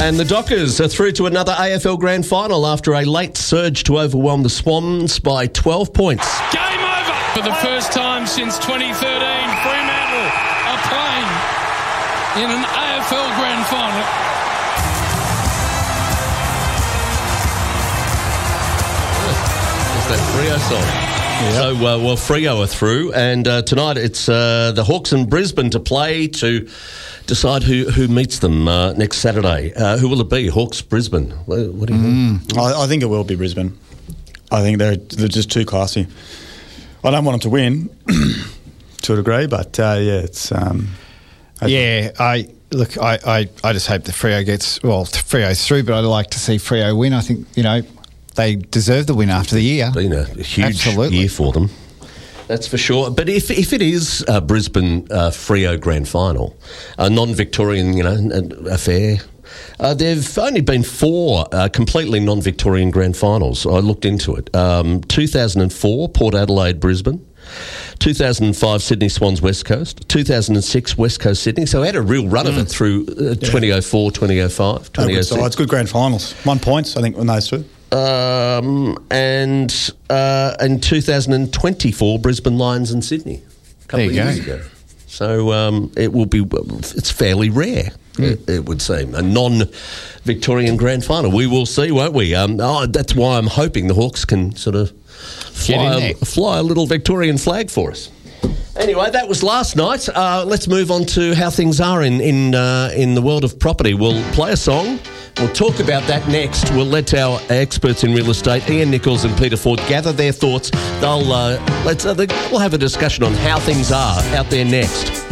And the Dockers are through to another AFL Grand Final after a late surge to overwhelm the Swans by 12 points. Game over! For the first time since 2013, Fremantle are playing in an AFL Grand Final. It's that Freo song. Yep. So, Freo are through, and tonight it's the Hawks in Brisbane to play to decide who meets them next Saturday. Who will it be? Hawks, Brisbane. What do you think? I think it will be Brisbane. I think they're just too classy. I don't want them to win to a degree, but it's. I just hope that Freo Freo's through, but I'd like to see Freo win. I think they deserve the win after the year. Been a huge year for them. That's for sure. But if it is Brisbane Freo Grand Final, a non-Victorian affair, there've only been 4 completely non-Victorian Grand Finals. I looked into it. 2004, Port Adelaide, Brisbane. 2005, Sydney Swans, West Coast. 2006, West Coast, Sydney. So I had a real run of it through 2004, 2005, 2006. It's good grand finals. 1 point, I think, on those two. And in 2024, Brisbane Lions and Sydney. A couple of years ago. So it will be. It's fairly rare. It would seem a non-Victorian grand final. We will see, won't we? That's why I'm hoping the Hawks can sort of fly a little Victorian flag for us. Anyway, that was last night. Let's move on to how things are in the world of property. We'll play a song. We'll talk about that next. We'll let our experts in real estate, Ian Nichols and Peter Ford, gather their thoughts. We'll have a discussion on how things are out there next.